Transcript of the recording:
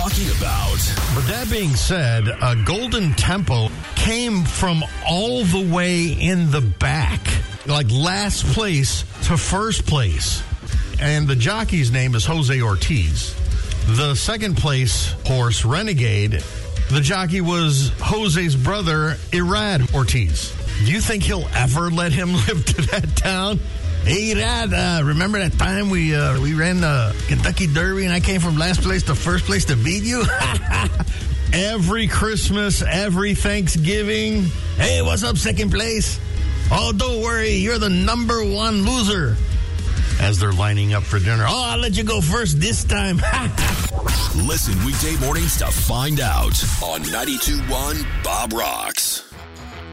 talking about. But that being said, Golden Tempo came from all the way in the back, like last place to first place. And the jockey's name is Jose Ortiz. The second place horse, Renegade, the jockey was Jose's brother, Irad Ortiz. Do you think he'll ever let him live to that town? Hey, Irad, remember that time we ran the Kentucky Derby and I came from last place to first place to beat you? Every Christmas, every Thanksgiving. Hey, what's up, second place? Oh, don't worry, you're the number one loser. As they're lining up for dinner. Oh, I'll let you go first this time. Listen weekday mornings to find out on 92.1 Bob Rocks.